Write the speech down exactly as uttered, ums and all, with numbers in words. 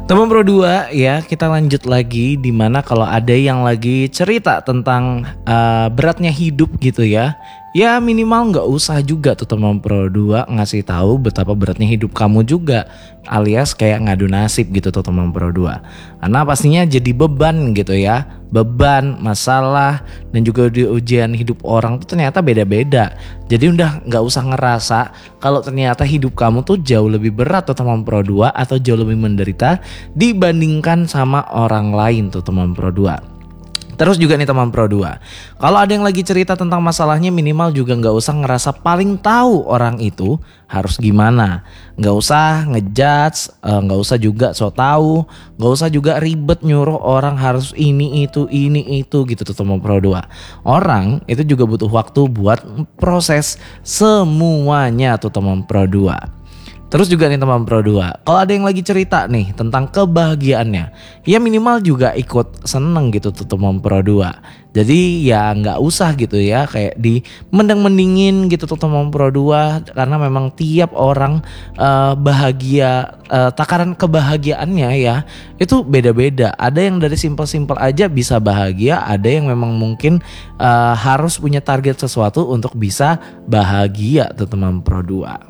Teman Pro dua ya, kita lanjut lagi dimana kalau ada yang lagi cerita tentang uh, beratnya hidup gitu ya. Ya minimal gak usah juga tuh teman Pro dua ngasih tahu betapa beratnya hidup kamu juga, alias kayak ngadu nasib gitu tuh teman Pro dua. Karena pastinya jadi beban gitu ya. Beban, masalah, dan juga di ujian hidup orang tuh ternyata beda-beda. Jadi udah gak usah ngerasa kalau ternyata hidup kamu tuh jauh lebih berat tuh teman Pro dua, atau jauh lebih menderita dibandingkan sama orang lain tuh teman Pro dua. Terus juga nih teman Pro dua, kalau ada yang lagi cerita tentang masalahnya minimal juga gak usah ngerasa paling tahu orang itu harus gimana. Gak usah ngejudge, uh, gak usah juga so tahu, gak usah juga ribet nyuruh orang harus ini itu ini itu gitu tuh teman Pro dua. Orang itu juga butuh waktu buat proses semuanya tuh teman Pro dua. Terus juga nih teman Pro dua, kalau ada yang lagi cerita nih tentang kebahagiaannya, ya minimal juga ikut seneng gitu tuh teman Pro dua. Jadi ya nggak usah gitu ya kayak di mendeng-mendingin gitu tuh teman Pro dua, karena memang tiap orang uh, bahagia, uh, takaran kebahagiaannya ya itu beda-beda. Ada yang dari simpel-simpel aja bisa bahagia, ada yang memang mungkin uh, harus punya target sesuatu untuk bisa bahagia tuh teman Pro dua.